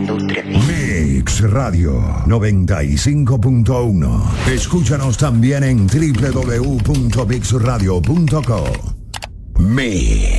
industria. Mix Radio 95.1. Escúchanos también en www.mixradio.co. Mix.